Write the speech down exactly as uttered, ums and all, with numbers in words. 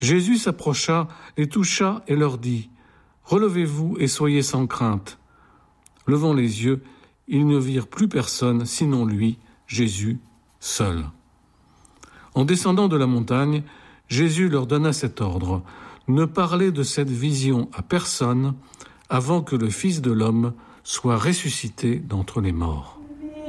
Jésus s'approcha, les toucha et leur dit « Relevez-vous et soyez sans crainte. » Levant les yeux, ils ne virent plus personne, sinon lui, Jésus, seul. En descendant de la montagne, Jésus leur donna cet ordre « Ne parlez de cette vision à personne avant que le Fils de l'homme soit ressuscité d'entre les morts. »